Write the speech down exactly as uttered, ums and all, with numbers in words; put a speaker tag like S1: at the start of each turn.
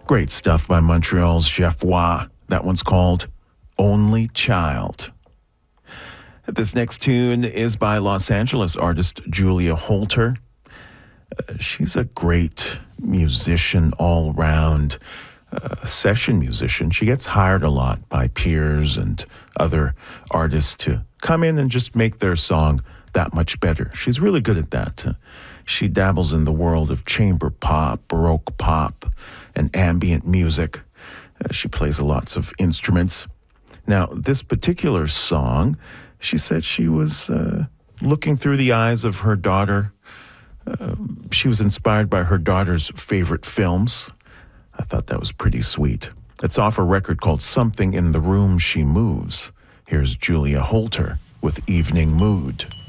S1: Great stuff by Montreal's Jeff Roy. That one's called Only Child. This next tune is by Los Angeles artist Julia Holter. Uh, she's a great musician all round, uh, session musician. She gets hired a lot by peers and other artists to come in and just make their song that much better. She's really good at that. Uh, she dabbles in the world of chamber pop, baroque pop, and ambient music. Uh, she plays lots of instruments. Now, this particular song, she said she was uh, looking through the eyes of her daughter. Uh, she was inspired by her daughter's favorite films. I thought that was pretty sweet. It's off a record called Something in the Room She Moves. Here's Julia Holter with Evening Mood.